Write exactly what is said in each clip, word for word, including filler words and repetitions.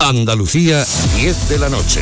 Andalucía, diez de la noche.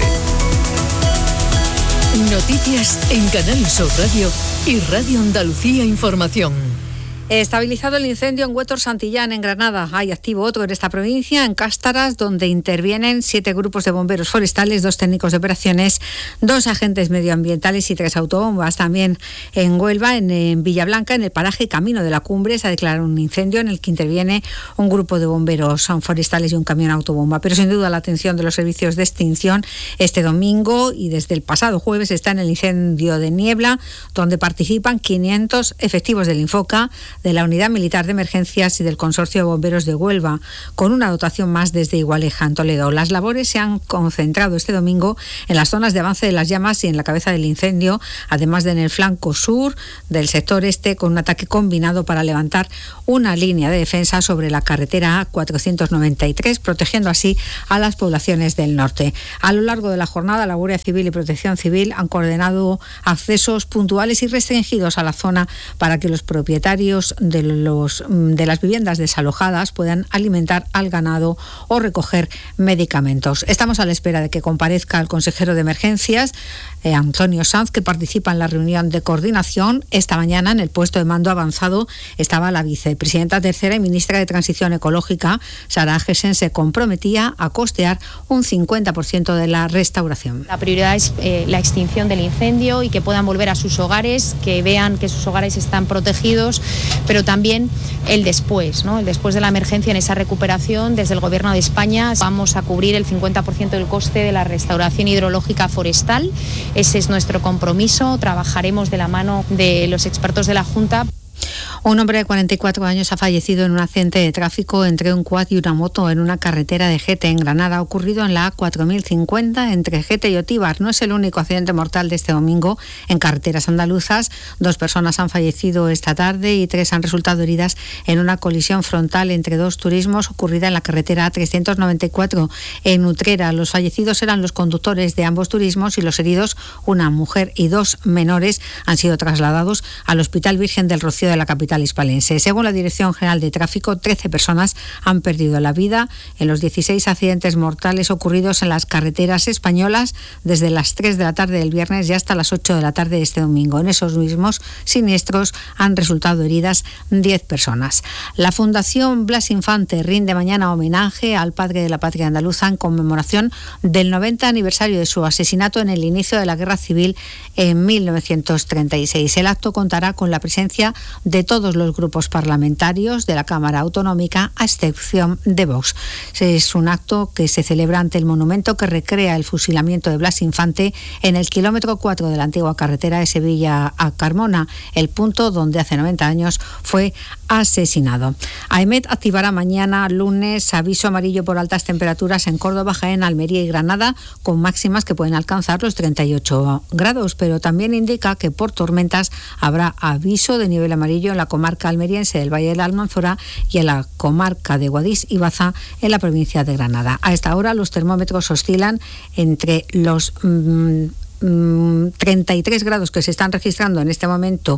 Noticias en Canal Sur Radio y Radio Andalucía Información. Estabilizado el incendio en Huétor Santillán, en Granada. Hay activo otro en esta provincia, en Cástaras, donde intervienen siete grupos de bomberos forestales, dos técnicos de operaciones, dos agentes medioambientales y tres autobombas. También en Huelva, en, en Villablanca, en el paraje Camino de la Cumbre, se ha declarado un incendio en el que interviene un grupo de bomberos forestales y un camión autobomba. Pero sin duda la atención de los servicios de extinción este domingo y desde el pasado jueves está en el incendio de Niebla, donde participan quinientos efectivos del Infoca, de la Unidad Militar de Emergencias y del Consorcio de Bomberos de Huelva, con una dotación más desde Igualeja, en Toledo. Las labores se han concentrado este domingo en las zonas de avance de las llamas y en la cabeza del incendio, además de en el flanco sur del sector este, con un ataque combinado para levantar una línea de defensa sobre la carretera A cuatrocientos noventa y tres, protegiendo así a las poblaciones del norte. A lo largo de la jornada, la Guardia Civil y Protección Civil han coordinado accesos puntuales y restringidos a la zona para que los propietarios de, los, de las viviendas desalojadas puedan alimentar al ganado o recoger medicamentos. Estamos a la espera de que comparezca el consejero de Emergencias, eh, Antonio Sanz, que participa en la reunión de coordinación. Esta mañana, en el puesto de mando avanzado, estaba la vicepresidenta tercera y ministra de Transición Ecológica, Sara Agesen. Se comprometía a costear un cincuenta por ciento de la restauración. La prioridad es eh, la extinción del incendio y que puedan volver a sus hogares, que vean que sus hogares están protegidos, pero también el después, ¿no? El después de la emergencia, en esa recuperación. Desde el Gobierno de España vamos a cubrir el cincuenta por ciento del coste de la restauración hidrológica forestal. Ese es nuestro compromiso. Trabajaremos de la mano de los expertos de la Junta. Un hombre de cuarenta y cuatro años ha fallecido en un accidente de tráfico entre un quad y una moto en una carretera de Gete, en Granada. Ha ocurrido en la A cuatro mil cincuenta entre Gete y Otíbar. No es el único accidente mortal de este domingo en carreteras andaluzas. Dos personas han fallecido esta tarde y tres han resultado heridas en una colisión frontal entre dos turismos ocurrida en la carretera A trescientos noventa y cuatro en Utrera. Los fallecidos eran los conductores de ambos turismos y los heridos, una mujer y dos menores, han sido trasladados al Hospital Virgen del Rocío de la capital hispalense. Según la Dirección General de Tráfico, trece personas han perdido la vida en los dieciséis accidentes mortales ocurridos en las carreteras españolas desde las tres de la tarde del viernes y hasta las ocho de la tarde de este domingo. En esos mismos siniestros han resultado heridas diez personas. La Fundación Blas Infante rinde mañana homenaje al padre de la patria andaluza en conmemoración del noventa aniversario de su asesinato en el inicio de la Guerra Civil en mil novecientos treinta y seis. El acto contará con la presencia de todos los grupos parlamentarios de la Cámara Autonómica, a excepción de Vox. Es un acto que se celebra ante el monumento que recrea el fusilamiento de Blas Infante en el kilómetro cuatro de la antigua carretera de Sevilla a Carmona, el punto donde hace noventa años fue asesinado. AEMET activará mañana lunes aviso amarillo por altas temperaturas en Córdoba, Jaén, Almería y Granada, con máximas que pueden alcanzar los treinta y ocho grados, pero también indica que por tormentas habrá aviso de nivel amarillo en la comarca almeriense del Valle de la Almanzora y en la comarca de Guadix y Baza en la provincia de Granada. A esta hora los termómetros oscilan entre los mmm, treinta y tres grados que se están registrando en este momento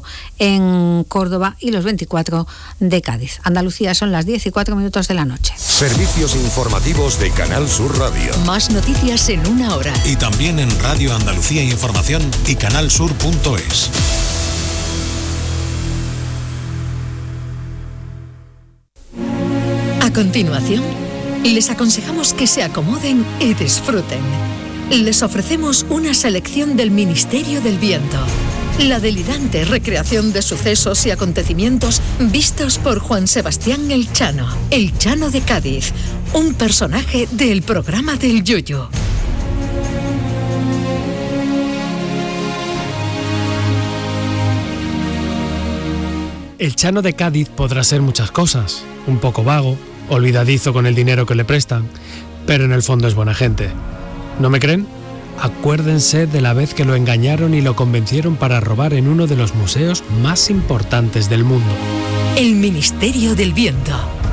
en Córdoba y los veinticuatro de Cádiz. Andalucía, son las diez y cuatro minutos de la noche. Servicios informativos de Canal Sur Radio. Más noticias en una hora. Y también en Radio Andalucía Información y canalsur punto es. A continuación, les aconsejamos que se acomoden y disfruten. Les ofrecemos una selección del Ministerio del Viento, la delirante recreación de sucesos y acontecimientos vistos por Juan Sebastián El Chano, El Chano de Cádiz, un personaje del programa del Yoyo. El Chano de Cádiz podrá ser muchas cosas, un poco vago, olvidadizo con el dinero que le prestan, pero en el fondo es buena gente. ¿No me creen? Acuérdense de la vez que lo engañaron y lo convencieron para robar en uno de los museos más importantes del mundo. El Ministerio del Viento.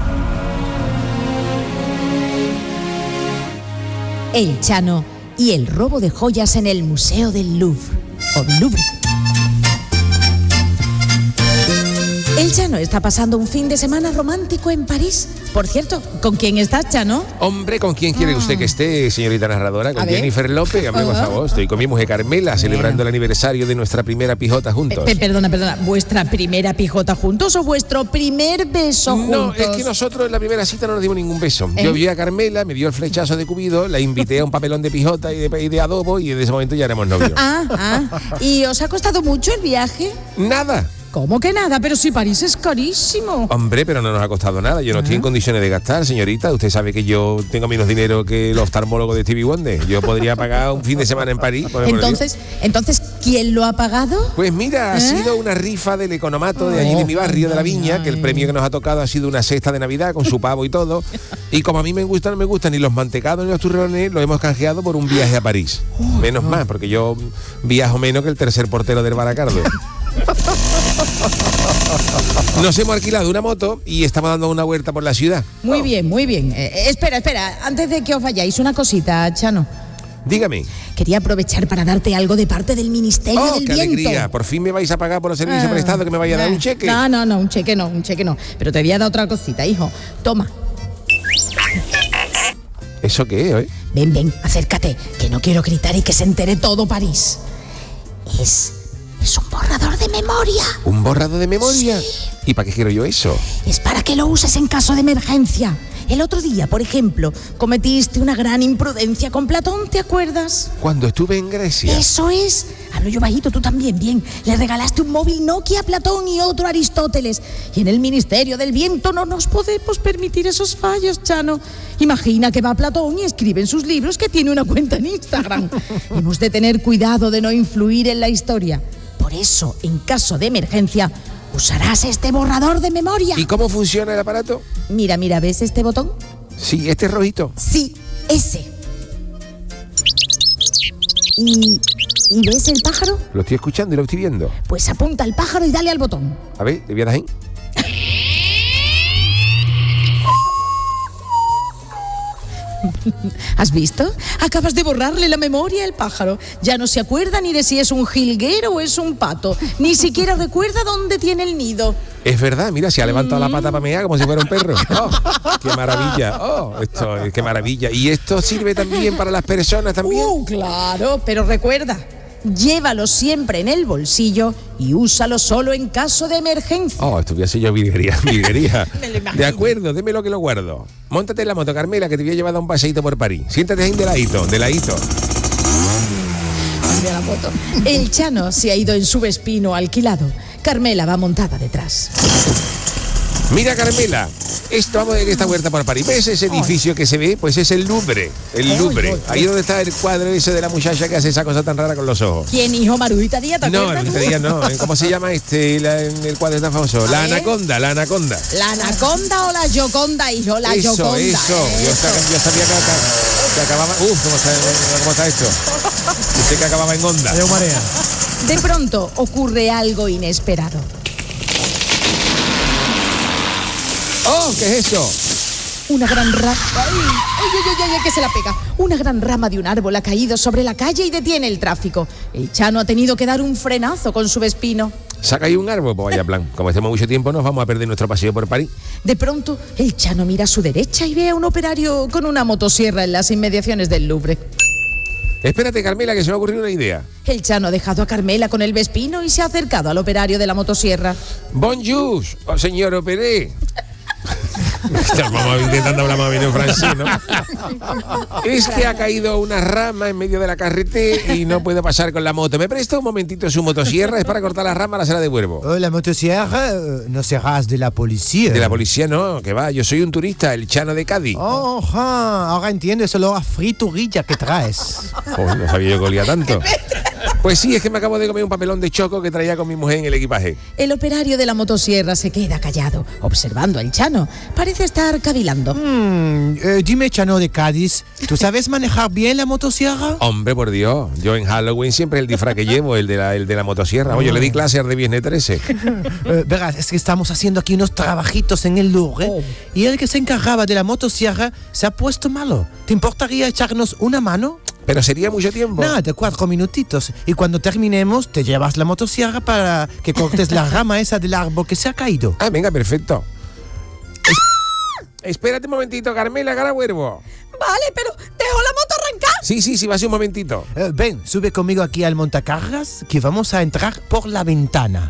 El Chano y el robo de joyas en el Museo del Louvre. O Louvre. El Chano está pasando un fin de semana romántico en París. Por cierto, ¿con quién estás, Chano? Hombre, ¿con quién quiere usted que esté, señorita narradora? ¿Con A ver. Jennifer López? Hombre, por favor, estoy con mi mujer Carmela, celebrando el aniversario de nuestra primera pijota juntos. Pe- perdona, perdona. ¿Vuestra primera pijota juntos o vuestro primer beso juntos? No, es que nosotros en la primera cita no nos dimos ningún beso. ¿Eh? Yo vi a Carmela, me dio el flechazo de Cupido, la invité a un papelón de pijota y de, y de adobo y en ese momento ya éramos novios. Ah, ah. ¿Y os ha costado mucho el viaje? Nada. ¿Cómo que nada? Pero si París es carísimo. Hombre, pero no nos ha costado nada. Yo no estoy en condiciones de gastar, señorita. Usted sabe que yo tengo menos dinero que el oftalmólogo de Stevie Wonder. Yo podría pagar un fin de semana en París. por ejemplo. Entonces, entonces, ¿quién lo ha pagado? Pues mira, ha ¿Eh? sido una rifa del economato de allí de mi barrio, de la Viña, que el premio que nos ha tocado ha sido una cesta de Navidad con su pavo y todo. Y como a mí me gustan, no me gustan ni los mantecados ni los turrones, lo hemos canjeado por un viaje a París. Menos más, porque yo viajo menos que el tercer portero del Baracardo. Nos hemos alquilado una moto y estamos dando una vuelta por la ciudad. Muy bien, muy bien. Eh, espera, espera. Antes de que os vayáis, una cosita, Chano. Dígame. Quería aprovechar para darte algo de parte del Ministerio ¡Oh, del qué Viento. alegría! Por fin me vais a pagar por los servicios Ah, prestados, que me vaya a dar ah. un cheque. No, no, no, un cheque no, un cheque no. Pero te voy a dar otra cosita, hijo. Toma. ¿Eso qué es, eh? Ven, ven, acércate, que no quiero gritar y que se entere todo París. Es... es un borrador de memoria. ¿Un borrado de memoria? Sí. ¿Y para qué quiero yo eso? Es para que lo uses en caso de emergencia. El otro día, por ejemplo, cometiste una gran imprudencia con Platón, ¿te acuerdas? Cuando estuve en Grecia. Eso es. Hablo yo bajito, tú también, bien. Le regalaste un móvil Nokia a Platón y otro a Aristóteles. Y en el Ministerio del Viento no nos podemos permitir esos fallos, Chano. Imagina que va Platón y escribe en sus libros que tiene una cuenta en Instagram. Hemos de tener cuidado de no influir en la historia. Por eso, en caso de emergencia, usarás este borrador de memoria. ¿Y cómo funciona el aparato? Mira, mira, ¿ves este botón? Sí, este es rojito. Sí, ese. ¿Y, ¿Y ves el pájaro? Lo estoy escuchando y lo estoy viendo. Pues apunta al pájaro y dale al botón. A ver, le voy a dar ahí. ¿Has visto? Acabas de borrarle la memoria al pájaro. Ya no se acuerda ni de si es un jilguero o es un pato. Ni siquiera recuerda dónde tiene el nido. Es verdad, mira, se ha levantado la pata para mear como si fuera un perro. ¡Oh, qué maravilla! ¡Oh, esto, qué maravilla! ¿Y esto sirve también para las personas también? ¡Uh, claro! Pero recuerda, llévalo siempre en el bolsillo y úsalo solo en caso de emergencia. Oh, esto voy a hacer yo virguería, virguería. Me lo imagino. De acuerdo, démelo que lo guardo. Móntate en la moto, Carmela, que te voy a llevar a dar un paseíto por París. Siéntate ahí de ladito, de ladito. Mira la foto. El Chano se ha ido en su Vespino alquilado. Carmela va montada detrás. Mira, Carmela, esto, vamos a ver esta huerta por París. ¿Ves ese edificio que se ve? Pues es el Louvre, el Louvre. Ahí donde está el cuadro ese de la muchacha que hace esa cosa tan rara con los ojos. ¿Quién, hijo? Marujita Díaz, ¿te No, acuerdas? Marujita Díaz no. ¿Cómo se llama este, la- el cuadro tan famoso? La ver. anaconda, la anaconda. ¿La anaconda o la Gioconda, hijo? La Eso, Gioconda. eso. Yo, eso. sab- yo sabía que, acá- que acababa... Uf, ¿cómo está, cómo está esto? Usted que acababa en onda. De pronto ocurre algo inesperado. ¡Oh, qué es eso! Una gran rama... ¡Ay! ¡Ay, ay, ay, ay, que se la pega! Una gran rama de un árbol ha caído sobre la calle y detiene el tráfico. El Chano ha tenido que dar un frenazo con su Vespino. Saca ahí un árbol, pues vaya plan. Como estemos mucho tiempo, nos vamos a perder nuestro paseo por París. De pronto, el Chano mira a su derecha y ve a un operario con una motosierra en las inmediaciones del Louvre. Espérate, Carmela, que se me ha ocurrido una idea. El Chano ha dejado a Carmela con el Vespino y se ha acercado al operario de la motosierra. Bonjour, oh, señor Operé. Vamos intentando hablar más bien en francés, ¿no? Es que ha caído una rama en medio de la carretera y no puedo pasar con la moto. ¿Me presta un momentito su motosierra? Es para cortar la rama, la se la devuelvo. Oh, la motosierra, eh, no serás de la policía. De la policía no, que va, yo soy un turista, el Chano de Cádiz. Oh, ah, ahora entiendo, solo a friturilla que traes. Oh, no sabía yo que olía tanto. Pues sí, es que me acabo de comer un papelón de choco que traía con mi mujer en el equipaje. El operario de la motosierra se queda callado, observando al Chano. Parece estar cavilando. Mm, eh, dime, Chano de Cádiz, ¿tú sabes manejar bien la motosierra? Hombre, por Dios, yo en Halloween siempre el disfraz que llevo, el de la, el de la motosierra. Oye, yo le di clases de Viernes trece. Eh, verás, es que estamos haciendo aquí unos trabajitos en el Louvre Oh. y el que se encargaba de la motosierra se ha puesto malo. ¿Te importaría echarnos una mano? Pero sería mucho tiempo. Nada, cuatro minutitos. Y cuando terminemos, te llevas la motosierra para que cortes la rama esa del árbol que se ha caído. Ah, venga, perfecto. Es... Espérate un momentito, Carmela, que ahora vuelvo. Vale, pero dejo la moto arrancar. Sí, sí, sí, va a ser un momentito. Eh, ven, sube conmigo aquí al montacargas, que vamos a entrar por la ventana.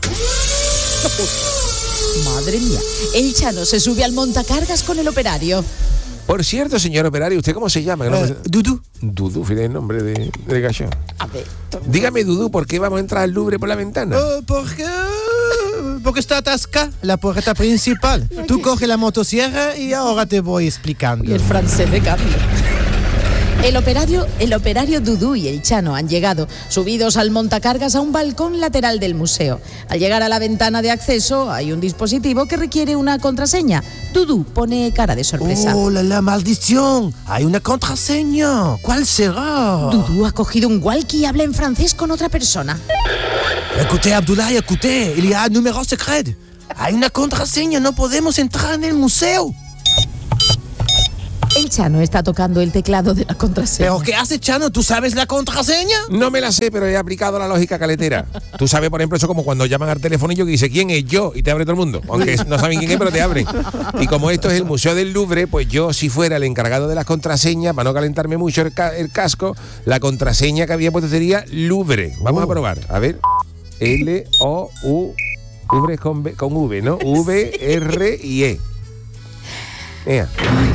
Madre mía, el Chano se sube al montacargas con el operario. Por cierto, señor operario, ¿usted cómo se llama? Eh, Dudu. Dudu, fíjate el nombre de, de gallo. A ver. Dígame, Dudu, ¿por qué vamos a entrar al Louvre por la ventana? Oh, porque, porque está atascada la puerta principal. Tú coge la motosierra y ahora te voy explicando. Y el francés de cambio. El operario, el operario Dudu y el Chano han llegado, subidos al montacargas a un balcón lateral del museo. Al llegar a la ventana de acceso hay un dispositivo que requiere una contraseña. Dudu pone cara de sorpresa. ¡Oh, la, la maldición! Hay una contraseña. ¿Cuál será? Dudu ha cogido un walkie y habla en francés con otra persona. Écoutez, Abdoulaye, écoutez. Il y a un numéro secret. Hay una contraseña. No podemos entrar en el museo. El Chano está tocando el teclado de la contraseña. ¿Pero qué hace, Chano? ¿Tú sabes la contraseña? No me la sé, pero he aplicado la lógica caletera. Tú sabes, por ejemplo, eso como cuando llaman al telefonillo y dice ¿quién es yo? Y te abre todo el mundo. Aunque no saben quién es, pero te abre. Y como esto es el Museo del Louvre, pues yo, si fuera el encargado de las contraseñas, para no calentarme mucho el, ca- el casco, la contraseña que había puesto sería Louvre. Vamos uh. a probar. A ver. L O U Louvre con, B, con V, ¿no? V R I E. Ea.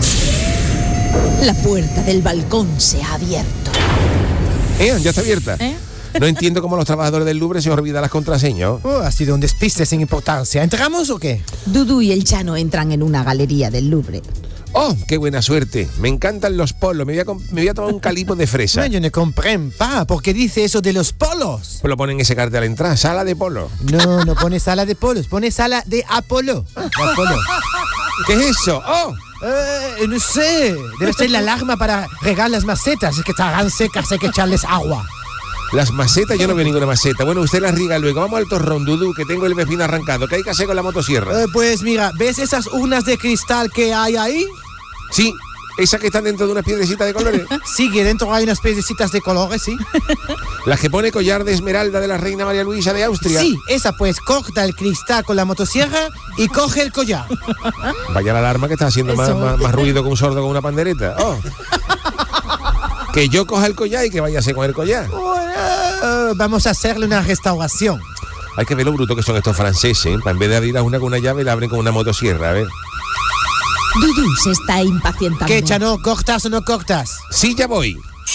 La puerta del balcón se ha abierto. Eh, ya está abierta. ¿Eh? No entiendo cómo los trabajadores del Louvre se olvidan las contraseñas. Oh, ha sido un despiste sin importancia. ¿Entramos o qué? Dudu y el Chano entran en una galería del Louvre. ¡Oh, qué buena suerte! Me encantan los polos. Me voy a, com- me voy a tomar un calipo de fresa. No, yo no comprendo, pa. ¿Por qué dice eso de los polos? Pues lo ponen ese cartel a la entrada. Sala de polo. No, no pone sala de polos. Pone sala de Apolo. Apolo. ¿Qué es eso? ¡Oh! Eh, no sé. Debe ser la alarma para regar las macetas. Es que estarán secas, hay que echarles agua. Las macetas, yo no veo ninguna maceta. Bueno, usted las riega luego. Vamos al torrón, Dudu, que tengo el vecino arrancado. ¿Qué hay que hacer con la motosierra? Eh, pues mira, ¿ves esas urnas de cristal que hay ahí? Sí, esas que están dentro de unas piedrecitas de colores. Sí, que dentro hay unas piedrecitas de colores, sí. Las que pone collar de esmeralda de la reina María Luisa de Austria. Sí, esa pues, corta el cristal con la motosierra y coge el collar. Vaya la alarma que está haciendo más, más, más ruido que un sordo con una pandereta. Oh. Que yo coja el collar y que vaya a hacer con el collar. Bueno, vamos a hacerle una restauración. Hay que ver lo bruto que son estos franceses, ¿eh? En vez de abrir a una con una llave, la abren con una motosierra, a ver. Dudu se está impacientando. ¿Qué, Chano? ¿Cortas o no cortas? Sí, ya voy.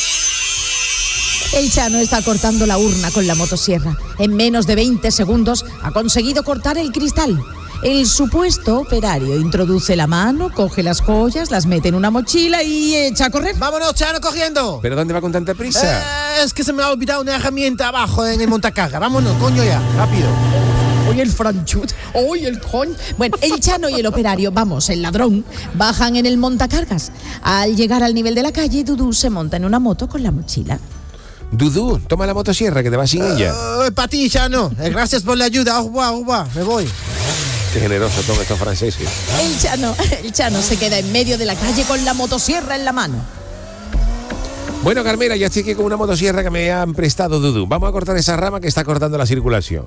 El Chano está cortando la urna con la motosierra. En menos de veinte segundos ha conseguido cortar el cristal. El supuesto operario introduce la mano, coge las joyas, las mete en una mochila y echa a correr. ¡Vámonos, Chano, corriendo! ¿Pero dónde va con tanta prisa? Eh, es que se me ha olvidado una herramienta abajo en el montacarga. Vámonos, coño ya, rápido. Hoy el franchut, hoy el coñ. Bueno, el Chano y el operario, vamos, el ladrón, bajan en el montacargas. Al llegar al nivel de la calle, Dudu se monta en una moto con la mochila. Dudu, toma la motosierra que te vas sin uh, ella. Uh, para ti, Chano. Eh, gracias por la ayuda. Au revoir, au revoir. Me voy. Qué generoso son estos franceses. El Chano, el Chano se queda en medio de la calle con la motosierra en la mano. Bueno, Carmela, ya estoy aquí con una motosierra que me han prestado Dudu. Vamos a cortar esa rama que está cortando la circulación.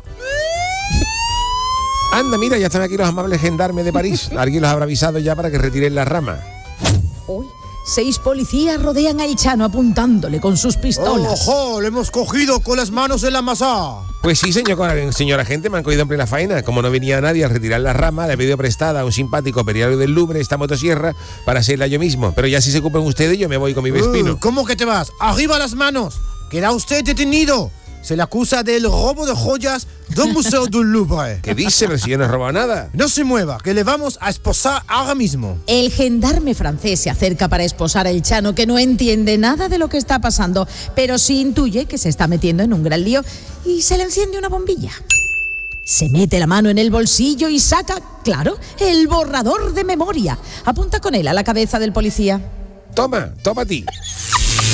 Anda, mira, ya están aquí los amables gendarmes de París. Alguien los habrá avisado ya para que retiren la rama. Hoy, seis policías rodean al Chano apuntándole con sus pistolas. ¡Ojo! ¡Le hemos cogido con las manos en la masa! Pues sí, señor, señor agente, me han cogido en plena faena. Como no venía nadie al retirar la rama, le he pedido prestada a un simpático operario del Louvre esta motosierra para hacerla yo mismo. Pero ya si se ocupan ustedes, yo me voy con mi vespino. Uh, ¿Cómo que te vas? ¡Arriba las manos! ¡Queda usted detenido! Se le acusa del robo de joyas del Museo del Louvre. ¿Qué dice? Pero si yo no he robado nada. No se mueva, que le vamos a esposar ahora mismo. El gendarme francés se acerca para esposar al Chano, que no entiende nada de lo que está pasando, pero sí intuye que se está metiendo en un gran lío y se le enciende una bombilla. Se mete la mano en el bolsillo y saca, claro, el borrador de memoria. Apunta con él a la cabeza del policía. Toma, toma a ti.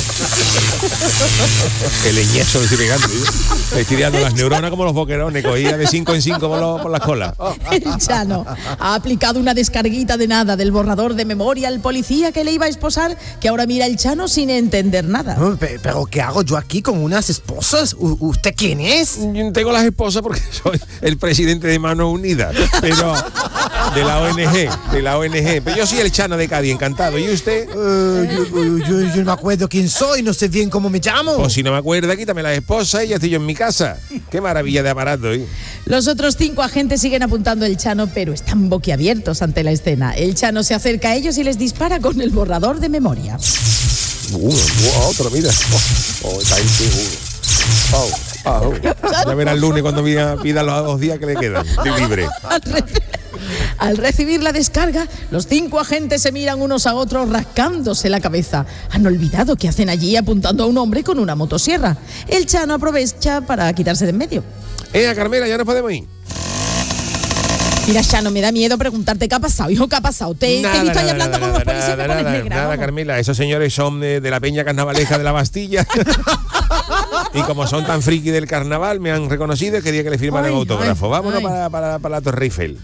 El leñazo le estoy pegando. ¿eh? Le estoy tirando las neuronas como los boquerones, cogía de cinco en cinco por, lo, por las colas. Oh. El Chano ha aplicado una descarguita de nada del borrador de memoria al policía que le iba a esposar, que ahora mira el Chano sin entender nada. No, pero ¿qué hago yo aquí con unas esposas? ¿U- ¿Usted quién es? Yo tengo las esposas porque soy el presidente de Manos Unidas, pero de la O N G, de la O N G. Pero yo soy el Chano de Cádiz, encantado. ¿Y usted? Uh, yo, yo, yo, yo no me acuerdo quién soy, no sé bien cómo me llamo. Pues si no me acuerda, quítame las esposas y ya estoy yo en mi casa. Qué maravilla de aparato, ¿eh? Los otros cinco agentes siguen apuntando el Chano, pero están boquiabiertos ante la escena. El Chano se acerca a ellos y les dispara con el borrador de memoria. Uno, otro, mira. Oh, oh, está ahí, sí, uno. Oh, oh, oh. Ya verá el lunes cuando pida, pida los dos días que le quedan de libre. Al, re- al recibir la descarga, los cinco agentes se miran unos a otros rascándose la cabeza. Han olvidado qué hacen allí apuntando a un hombre con una motosierra. El Chano aprovecha para quitarse de en medio. Eh, Carmela, ya nos podemos ir. Mira, Chano, me da miedo preguntarte qué ha pasado, hijo, qué ha pasado. Te, Nada, te he visto ahí nada, hablando nada, con los policías nada, y me pones nada, negra. nada, vamos. Carmela, esos señores son de, de la peña carnavaleja de la Bastilla. Y como son tan friki del carnaval, me han reconocido y quería que le firmaran Ay, autógrafo. ay, Vámonos ay. Para, para, para la Torre Eiffel.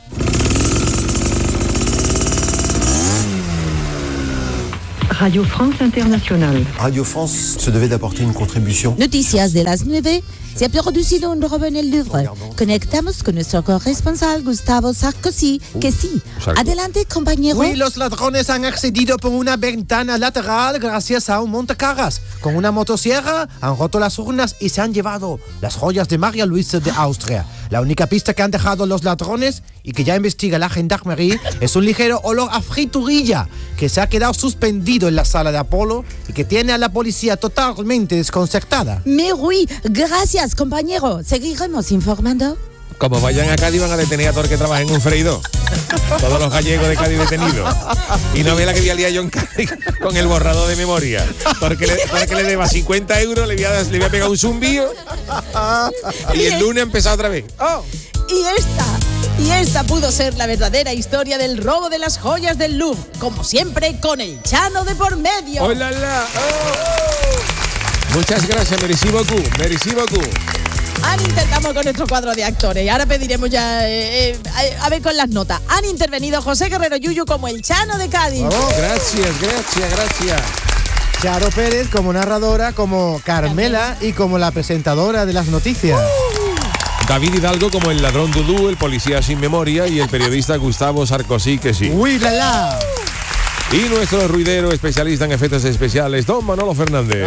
Radio France Internationale. Radio France se devait d'apporter une contribution. Noticias de las nueve. Se ha producido un robo en el Louvre. Conectamos con nuestro corresponsal Gustavo Sarkozy, que sí. Sarko. Adelante, compañero. Uy, los ladrones han accedido por una ventana lateral gracias a un montacargas. Con una motosierra han roto las urnas y se han llevado las joyas de María Luisa de Austria. La única pista que han dejado los ladrones y que ya investiga la gendarmería es un ligero olor a friturilla que se ha quedado suspendido en la sala de Apolo y que tiene a la policía totalmente desconcertada. Mais oui, gracias, compañero. Seguiremos informando. Como vayan a Cádiz van a detener a todo el que trabaja en un freidor. Todos los gallegos de Cádiz detenidos. Y no ve la que voy a liar yo en Cádiz con el borrador de memoria. Porque le, porque le deba cincuenta euros, le voy a, le voy a pegar un zumbío. Y el lunes ha empezado otra vez. ¡Oh! Y esta, y esta pudo ser la verdadera historia del robo de las joyas del Louvre. Como siempre, con el Chano de por medio. ¡Hola, la! Oh. Muchas gracias, merci beaucoup, merci beaucoup. Han intentado con nuestro cuadro de actores. Y ahora pediremos ya, eh, eh, a, a ver con las notas. Han intervenido José Guerrero Yuyu como el Chano de Cádiz. Oh, gracias, gracias, gracias. Charo Pérez como narradora, como Carmela y como la presentadora de las noticias. David Hidalgo como el ladrón Dudú, el policía sin memoria y el periodista Gustavo Sarkozy, que sí. ¡Uy, la la! Y nuestro ruidero especialista en efectos especiales, don Manolo Fernández.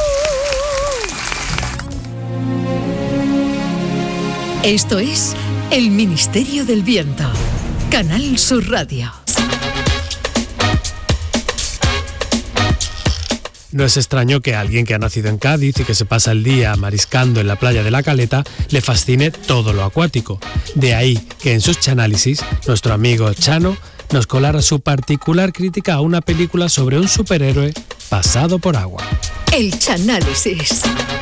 Esto es El Ministerio del Viento, Canal Sur Radio. No es extraño que a alguien que ha nacido en Cádiz y que se pasa el día mariscando en la playa de la Caleta le fascine todo lo acuático. De ahí que en sus chanálisis nuestro amigo Chano nos colara su particular crítica a una película sobre un superhéroe pasado por agua. El Chanálisis.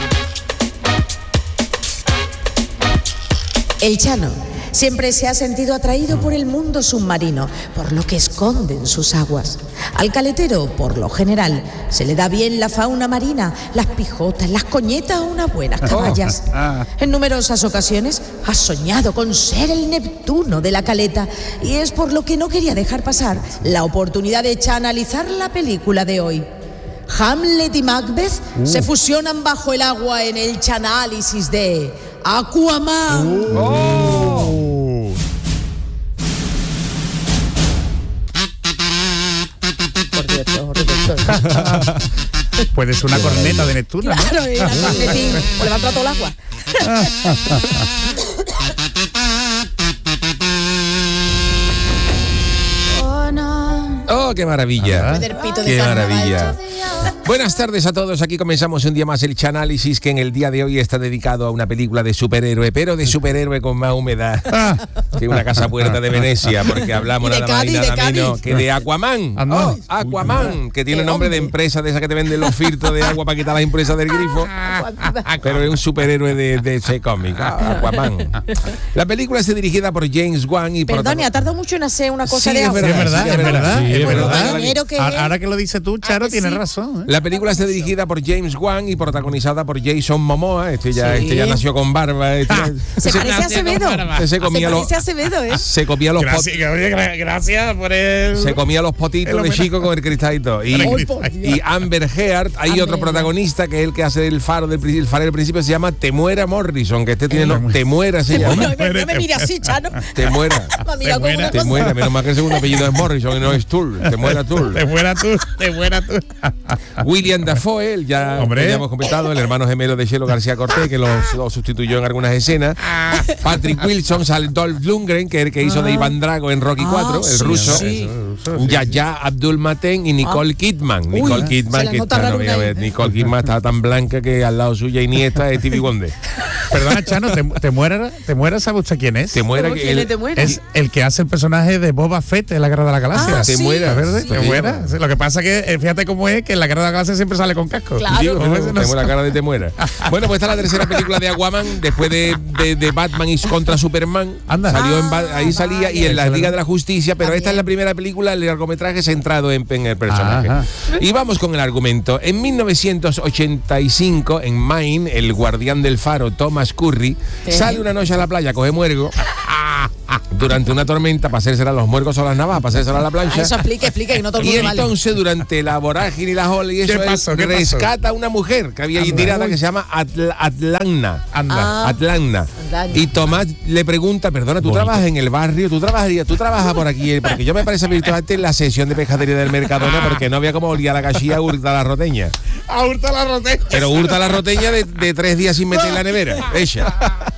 El Chano siempre se ha sentido atraído por el mundo submarino, por lo que esconde en sus aguas. Al caletero, por lo general, se le da bien la fauna marina, las pijotas, las coñetas o unas buenas caballas. En numerosas ocasiones ha soñado con ser el Neptuno de la Caleta y es por lo que no quería dejar pasar la oportunidad de analizar la película de hoy. Hamlet y Macbeth uh. se fusionan bajo el agua en el chanálisis de Aquaman. Uh. Oh. Puede ser una corneta de Neptuno. Claro, ¿no? Era cornetín. O levanta todo el agua. Oh, qué maravilla. Qué maravilla. Buenas tardes a todos, aquí comenzamos un día más el Chanálisis, que en el día de hoy está dedicado a una película de superhéroe, pero de superhéroe con más humedad que una casa puerta de Venecia, porque hablamos nada más y nada menos que de Aquaman. Oh, Aquaman, que tiene nombre de empresa de esa que te venden los filtros de agua para quitar las impresas del grifo, pero es un superhéroe de, de ese cómic, Aquaman. La película es dirigida por James Wan y... Perdón, ha tardado mucho en hacer una cosa sí, de agua. Es verdad, sí, es verdad, sí, es verdad, es Oye, Bueno, ¿verdad? marinero que Ahora, es. ahora que lo dices tú, Charo, que tienes sí? razón. ¿eh? La película está dirigida por James Wan y protagonizada por Jason Momoa. Este ya, Sí. este ya nació con barba. Este, Ah, Se ese- parece a Acevedo. ese se comía Se los, parece a Acevedo, ¿eh? se comía los pot- Gracias, oye, gra- gracias por el... se comía los potitos el de homenaje. chico con el cristalito. Y, Ay, por Dios. y Amber Heard, hay Amber otro Heard. protagonista que es el que hace el faro del pri- el farero del principio, se llama Te Muera Morrison, que este tiene no, Te Muera se llama. No, me- no me mira así, Chano. Te Muera. Me ha mirado como una Te cosa. muera, menos mal que el segundo apellido es Morrison y no es Tull. Te muera Tull. Te muera tú, te muera tú. William Dafoe, el ya, Hombre. ya hemos comentado, el hermano gemelo de Chelo García Cortés, que lo, lo sustituyó en algunas escenas. Patrick Wilson, sale Dolph Lundgren, que es el que hizo de Iván Drago en Rocky Ah, cuatro, el sí, ruso. sí. Yaya Abdul Mateen y Nicole Kidman. Nicole se Kidman, la que nota está, no, raruna mira, a ver, ahí. Nicole Kidman está tan blanca que al lado suya Iniesta es Stevie Wonder. Perdona, Chano, ¿te, te muera, te muera, ¿sabe usted quién es? Te muera ¿Cómo que quién el- es Te muera? Es el que hace el personaje de Boba Fett en la Guerra de la Galaxia. Ah, Te sí, muera, ¿verdad? sí. Te muera. Sí, lo que pasa es que, eh, fíjate cómo es, que en la Guerra de la Galaxia siempre sale con casco. Claro. Digo, Ese no tengo sé. la cara de Te muera. Bueno, pues está la tercera película de Aquaman, después de, de, de Batman y contra Superman. Anda. Salió en Ah, Ba- ahí salía y en la vale. Liga de la Justicia, pero esta También. es la primera película, el largometraje centrado en, en el personaje. Ajá. Y vamos con el argumento. En mil novecientos ochenta y cinco, en Maine, el guardián del faro, Thomas Curry, ¿Qué? sale una noche a la playa, coge muergo. Durante una tormenta, para hacerse los muergos o las navajas, para hacerse a la Ah, plancha. eso explique, explique, que no todo el Y mundo vale. entonces, durante la vorágine y las olas y eso, ¿Qué él pasó? ¿Qué pasó? rescata a una mujer que había ahí Anda. tirada que se llama Atl- Atlanta. Anda. Ah. Atlanta. Atlanta. Y Tomás le pregunta, perdona, ¿tú Bonito. trabajas en el barrio? ¿Tú trabajarías? ¿Tú trabajas por aquí? Porque yo me parece virtualmente en la sesión de pescadería del Mercadona porque no había como olía la cachilla hurta la roteña. A hurta la roteña. Pero hurta la roteña de, de tres días sin meter en la nevera. Ella.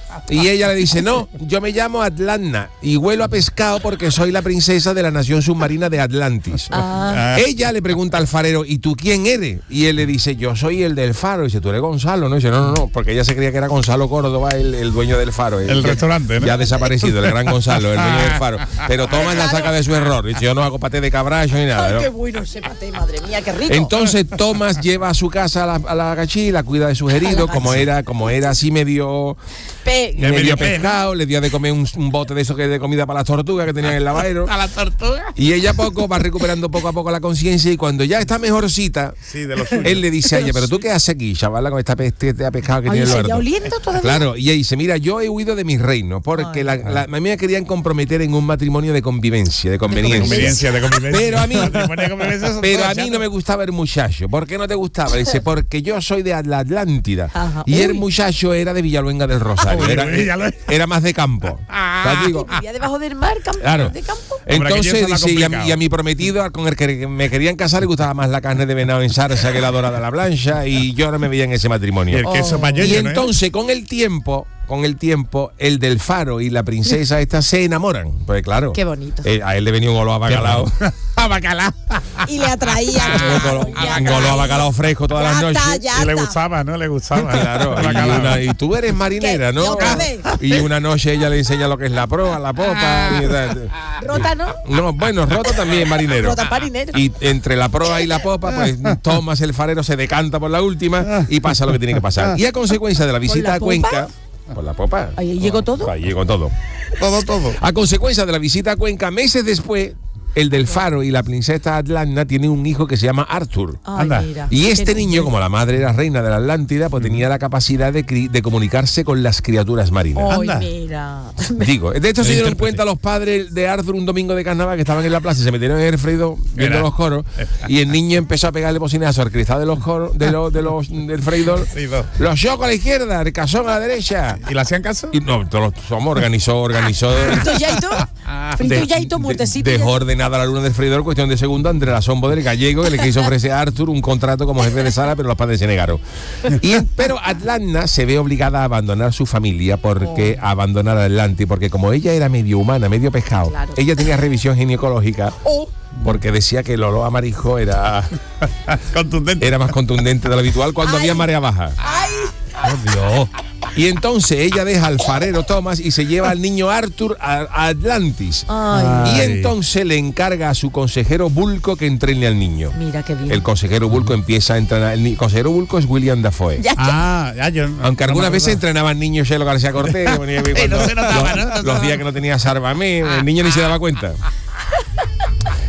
Y ella le dice, no, yo me llamo Atlanta y huelo a pescado porque soy la princesa de la nación submarina de Atlantis. Ah. Ella le pregunta al farero, ¿y tú quién eres? Y él le dice, yo soy el del faro. Y dice, tú eres Gonzalo, ¿no? Y dice, no, no, no, porque ella se creía que era Gonzalo Córdoba, el, el dueño del faro. El ya, restaurante, ¿no? Ya desaparecido, el gran Gonzalo, el dueño del faro. Pero Tomás la saca de su error. Dice, yo no hago paté de cabracho ni nada. Ay, ¿no? qué bueno ese paté, madre mía, qué rico. Entonces Thomas lleva a su casa a la, a la gachí, la cuida de sus heridos, como era, como era así medio, Pe- Ya medio medio pescado, le dio de comer un, un bote de eso que de comida para las tortugas que tenían en el lavadero. A la tortuga. Y ella poco va recuperando poco a poco la conciencia y cuando ya está mejorcita, Sí, de los suyos. él le dice a ella, pero tú qué haces aquí, chavala, con esta peste de pescado que Ay, tiene el ¿seguía orto. oliendo todavía? Claro, y ella dice, mira, yo he huido de mi reino porque Ay. la, la- a mí me querían comprometer en un matrimonio de convivencia, de conveniencia. Conveniencia, de convivencia. Pero a mí- Matrimonio de convivencia son Pero todas, a mí no Chano. me gustaba el muchacho. ¿Por qué no te gustaba? Dice, porque yo soy de la Atlántida. Ajá. Y el Uy. muchacho era de Villaluenga del Rosario. Uy, Era, uy, ya lo- era más de campo. ¿Te digo? Vivía debajo del mar, campo, Claro. de campo. Hombre, aquello Entonces está más dice, y a, complicado. y a mi prometido, con el que me querían casar, le gustaba más la carne de venado en salsa que la dorada a la plancha. Y yo no me veía en ese Y matrimonio. el queso Oh. payoyo, Y ¿no? entonces, con el tiempo, con el tiempo, el del faro y la princesa esta se enamoran. Pues claro. Qué bonito. eh, a él le venía un olor a bacalao. A bacalao. Y le atraía. Un claro, olor- ya un olor a está. bacalao fresco todas las Ya está, noches. ya Y le está. gustaba, ¿no? Le gustaba. Claro, y, Bacalao. una- y tú eres marinera, ¿Qué? ¿no? ¿Y otra vez? Y una noche ella le enseña lo que es la proa, la popa. y tal. Rota, ¿no? No, bueno, Rota también marinero. Rota marinero. Y entre la proa y la popa, pues Tomás el farero se decanta por la última y pasa lo que tiene que pasar. Y a consecuencia de la visita la a popa? Cuenca, por la popa. Ahí llegó todo. Ahí llegó todo. Todo, todo. A consecuencia de la visita a Cuenca, meses después, el del faro y la princesa Atlanta tienen un hijo que se llama Arthur. Ay, Anda. mira. Y este Qué niño, como la madre era reina de la Atlántida, pues tenía la capacidad de, cri- de comunicarse con las criaturas marinas. Ay, Anda. mira. Digo, de esto se El dieron intérprete. cuenta los padres de Arthur un domingo de carnaval que estaban en la plaza, se metieron en el freído viendo Era. los coros y el niño empezó a pegarle bocinazo al cristal de los coros, de los, de los, del freidor. Freidor. Los yocos a la izquierda, el cazón a la derecha. ¿Y le hacían caso? Y no, todos somos organizó, organizó. Frito Yaito. Frito de- Yaito, de- muertecito. Dejó ordenada la luna del freidor, cuestión de segundo, entre la sombra del gallego que le quiso ofrecer a Arthur un contrato como jefe de sala, pero los padres se negaron. Y, pero Atlanta se ve obligada a abandonar su familia porque Oh. a abandonar Atlante, porque como ella era medio humana, medio pescado, Claro. ella tenía revisión ginecológica Oh. porque decía que el olor a marisco era, Contundente. era más contundente de lo habitual cuando Ay. había marea baja. Ay. Oh, Dios. Y entonces ella deja al farero Thomas y se lleva al niño Arthur a, a Atlantis. Ay. Y Ay. entonces le encarga a su consejero Bulco que entrene al niño. Mira qué bien. El consejero Bulco empieza a entrenar. El ni- consejero Bulco es William Dafoe. Ya, ya. Ah, ya yo. Aunque no algunas me veces acordaba. entrenaban niños Chelo García Cortés. que venía cuando- no se notaba, los, ¿no? No se los días que no tenía Sárvame, el niño ni se daba cuenta.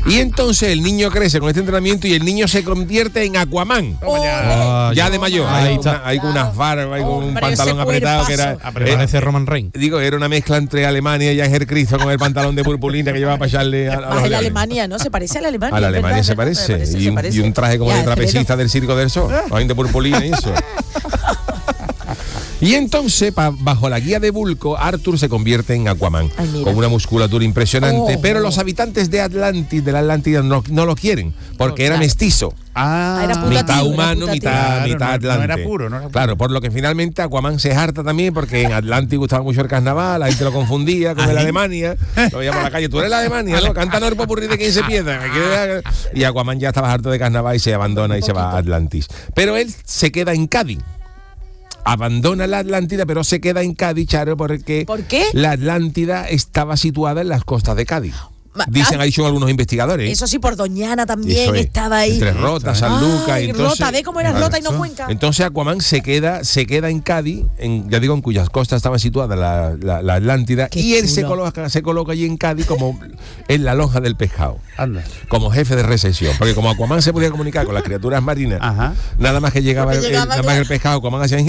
Y entonces el niño crece con este entrenamiento y el niño se convierte en Aquaman. Oh, ya, ya de mayor. Ahí Hay, está. una, hay con unas barbas, hay con un Hombre, pantalón ese apretado que cuerpazo. era. Ah, pero parece Roman Reigns. Digo, era una mezcla entre Alemania y Ángel Cristo con el pantalón de purpurina que llevaba para echarle a, a los Más en la leones. Alemania, ¿no? Se parece a la Alemania. A la es Alemania verdad, se ¿verdad? parece. Me parece, y, se un, parece. y un traje como Ya, de trapecista del Circo del Sol. Ahí de purpurina y eso. Y entonces, pa- bajo la guía de Vulco, Arthur se convierte en Aquaman, Ay, mira. con una musculatura impresionante, Oh. pero los habitantes de Atlantis, de la Atlántida, no, no lo quieren, porque era Claro. mestizo. Ah, Era puta Mitad tío, era humano, puta mitad, tío. mitad Claro, no- no Atlante. era puro, no era puro. Claro, por lo que finalmente Aquaman se harta también, porque en Atlantis gustaba mucho el carnaval, la gente lo confundía con el Alemania, lo veía por la calle, tú eres la Alemania, ¿no? Cántanos el popurrí de quince piezas. me quiere- Y Aquaman ya estaba harto de carnaval y se abandona y se va a Atlantis. Pero él se queda en Cádiz. Abandona la Atlántida, pero se queda en Cádiz, Charo, porque ¿Por qué? la Atlántida estaba situada en las costas de Cádiz. Ma- Dicen, ah, ha dicho algunos investigadores. Eso sí, por Doñana también Eso es. estaba ahí. Entre Rota, San Lucas. Ay, y entonces, Rota, ve cómo era Rota y no Cuenca. Entonces Aquaman se queda, se queda en Cádiz, en, ya digo, en cuyas costas estaba situada la, la- la Atlántida, Qué y él se chulo. coloca, se coloca allí en Cádiz como en la lonja del pescado, Anda. como jefe de recepción. Porque como Aquaman se podía comunicar con las criaturas marinas, Ajá. nada más que llegaba, Porque el, llegaba, nada más que el pescado, Aquaman hacía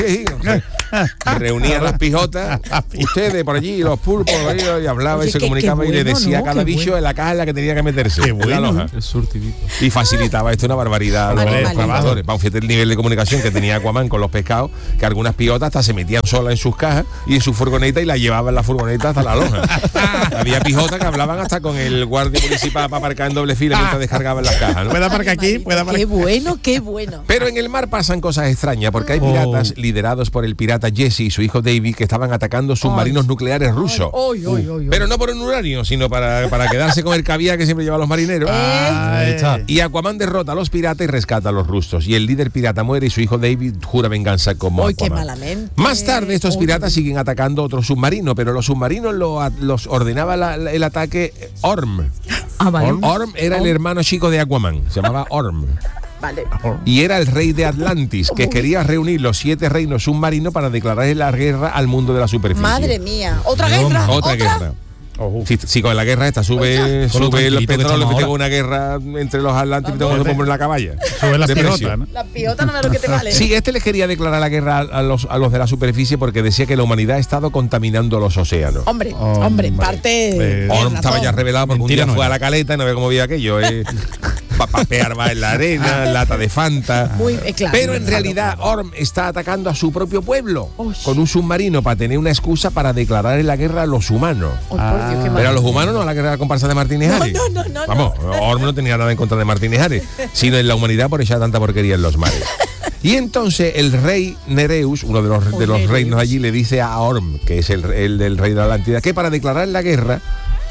reunía las pijotas, ustedes por allí, los pulpos, y hablaba Oye, y se qué- comunicaba qué y le bueno, decía a ¿no? cada Qué bicho bueno. en la caja en la que tenía que meterse. Qué en la bueno. lonja. El surtidito. Y facilitaba esto una barbaridad a los Animalito. pescadores. Vamos, fíjate el nivel de comunicación que tenía Aquaman con los pescados, que algunas pijotas hasta se metían solas en sus cajas y en su furgoneta y la llevaban la furgoneta hasta la lonja. Había pijotas que hablaban hasta con el guardia municipal para aparcar en doble fila mientras descargaban las cajas, ¿no? Puede aparcar aquí, puede aparcar. Qué bueno, qué bueno. Pero en el mar pasan cosas extrañas porque hay Oh. piratas liderados por el pirata Jesse y su hijo David que estaban atacando submarinos nucleares rusos. Ay, ay, ay, ay. Pero no por un uranio, sino para, para quedarse con el caviar que siempre llevan los marineros. Ahí está. Y Aquaman derrota a los piratas y rescata a los rusos. Y el líder pirata muere y su hijo David jura venganza como Ay, qué Aquaman. malamente. Más tarde estos Ay, piratas siguen atacando otro submarino, pero los submarinos lo a- los ordenaba la- la- el ataque Orm. Ah, vale. Orm, Orm era el hermano chico de Aquaman, se llamaba Orm. Vale. Y era el rey de Atlantis, que quería reunir los siete reinos submarinos para declarar la guerra al mundo de la superficie. Madre mía. ¿Otra guerra? Otra guerra. Si, si con la guerra esta sube, Con lo sube el tranquilito que petróleo, estamos que tengo ahora. una guerra entre los Atlantes y tengo que poner la caballa. Sube las De pilotas, presión. ¿no? La piota no me lo que te vale. Sí, este les quería declarar la guerra a a los, a los de la superficie porque decía que la humanidad ha estado contaminando los océanos. Hombre, Hombre. hombre, en parte. Eh, tienes Orm estaba razón. ya revelado porque Mentira un día no fue a era. la caleta y no ve cómo veía aquello. Eh. Pa- Papear va en la arena, lata de Fanta. Muy, eh, claro. Pero en realidad Orm está atacando a su propio pueblo Uy. con un submarino para tener una excusa para declarar la guerra a los humanos. Ay, por Dios, qué Pero a mal. los humanos no a la guerra de la comparsa de Martínez No, Ares. no, no, no, Vamos, Orm no tenía nada en contra de Martínez Ares, sino en la humanidad por echar tanta porquería en los mares. Y entonces el rey Nereus, uno de los, de los Nereus. reinos allí, le dice a Orm, que es el, el del rey de la Atlántida, que para declarar la guerra,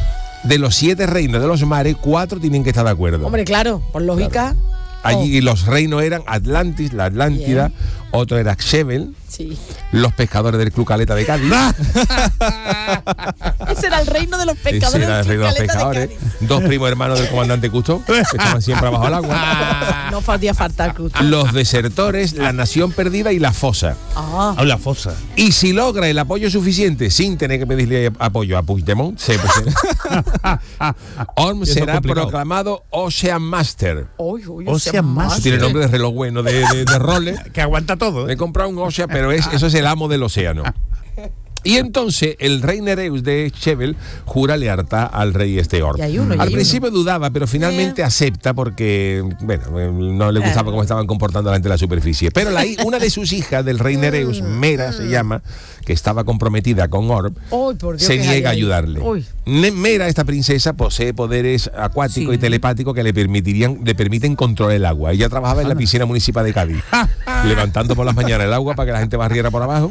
de los siete reinos de los mares, cuatro tienen que estar de acuerdo. Hombre, claro, por lógica. Allí los reinos eran Atlantis, la Atlántida, otro era Xebel, Sí. los pescadores del Club Caleta de Cádiz. Ese era el reino de los Ese pescadores. era el del rey de los Caleta pescadores. Cádiz. Dos primos hermanos del comandante Cousteau, que estaban siempre abajo del agua. No podía faltar Cruz. Los desertores, la nación perdida y la fosa. Ah. A la fosa. Y si logra el apoyo suficiente sin tener que pedirle apoyo a Puigdemont, se, pues, Orm Eso es será complicado. proclamado Ocean Master. Uy, uy, O sea, más. Eso tiene nombre de reloj bueno, de, de, de roles. Que aguanta todo. He comprado un Ocean, pero es, eso es el amo del océano. Y entonces el rey Nereus de Xebel jura lealtad al rey este Orm. Y hay uno, y Al hay principio dudaba, pero finalmente acepta porque, bueno, no le gustaba cómo estaban comportando la gente de la superficie. Pero la, hi- una de sus hijas del rey Nereus, Mera se llama, que estaba comprometida con Orm, Uy, por Dios, se qué niega a hay ahí. ayudarle. Uy. Ne- Mera, esta princesa, posee poderes acuáticos Sí. y telepáticos que le permitirían, le permiten controlar el agua. Ella trabajaba en la piscina municipal de Cádiz, levantando por las mañanas el agua para que la gente barriera por abajo.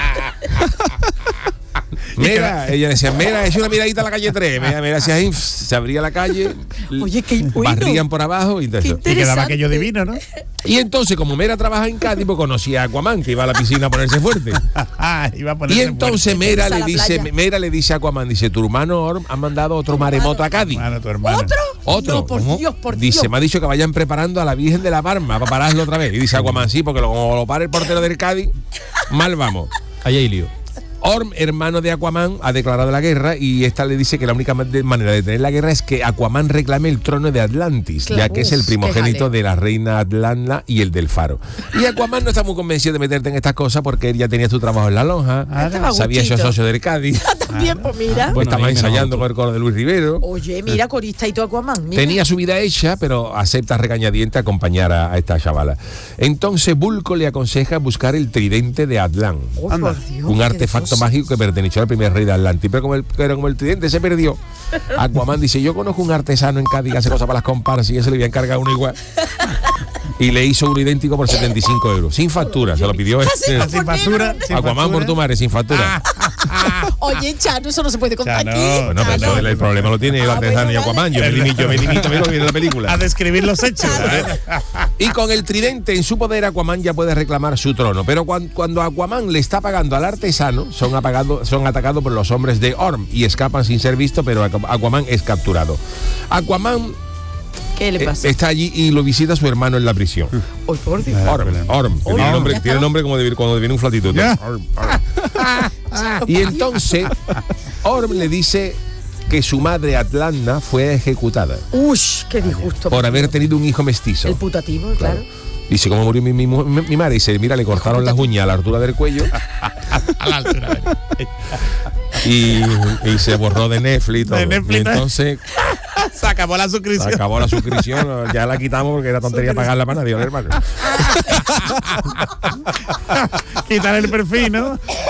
Mira, ella decía, mira, es una miradita a la calle tres. Mira, mira, hacía ahí, se abría la calle, Oye, qué bueno. barrían por abajo y entonces- Qué Y quedaba interesante. aquello divino, ¿no? Y entonces, como Mera trabaja en Cádiz, pues conocía a Aquaman, que iba a la piscina a ponerse fuerte. Ah, iba a Y ponerse entonces fuerte. Mera A le la dice, playa. Mera le dice a Aquaman, dice, tu hermano Orm ha mandado otro maremoto a Cádiz. Hermano, tu hermano. ¿Otro? Otro. No, por ¿Cómo? Dios, por Dice, Dios. me ha dicho que vayan preparando a la Virgen de la Barma para pararlo otra vez. Y dice Aquaman, sí, porque lo- como lo para el portero del Cádiz, mal vamos. Ahí hay lío. Orm, hermano de Aquaman, ha declarado la guerra y esta le dice que la única manera de tener la guerra es que Aquaman reclame el trono de Atlantis, claro, ya que es el primogénito de la reina Atlanta y el del faro. Y Aquaman no está muy convencido de meterte en estas cosas porque él ya tenía su trabajo en la lonja, ah, sabía ser socio del Cádiz. También, pues mira. Pues estaba ensayando con el coro de Luis Rivero. Oye, mira, corista y tu Aquaman. Mira. Tenía su vida hecha, pero acepta regañadiente acompañar a, a esta chavala. Entonces Vulco le aconseja buscar el tridente de Atlán, oh, Dios, un artefacto mágico que perteneció al primer rey de Atlantis, pero como el, pero como el tridente se perdió, Aquaman dice, yo conozco un artesano en Cádiz que hace cosas para las comparsas y ya se le voy a encargar uno igual. Y le hizo uno idéntico por setenta y cinco euros, sin factura, se lo pidió este. Sin factura. Aquaman por tu madre, sin factura. Oye, Chano, eso no se puede contar Chano, aquí. Bueno, pero eso, el, el problema lo tiene el artesano y Aquaman. Yo me limito, yo me limito a ver lo que viene en la película. A describir los hechos. Y con el tridente en su poder, Aquaman ya puede reclamar su trono. Pero cuando, cuando Aquaman le está pagando al artesano, son, apagado, son atacados por los hombres de Orm y escapan sin ser visto, pero Aquaman es capturado. Aquaman ¿qué le pasa? Eh, está allí y lo visita su hermano en la prisión. Oh, por Dios. Orm, Orm, que tiene, nombre, tiene nombre como de, cuando viene un flatito. Orm, Orm. Y entonces Orm le dice que su madre Atlanta fue ejecutada. Uy, qué disgusto. Por haber tenido un hijo mestizo. El putativo, claro. claro. Dice, ¿cómo murió mi, mi, mi, mi madre? Y dice, mira, le cortaron las uñas a la altura del cuello. A la altura del cuello. Y, y se borró de Netflix y todo. De Netflix. Y entonces se acabó la suscripción. Se acabó la suscripción, ya la quitamos porque era tontería pagarla para nadie, hermano. Quitar el perfil, ¿no?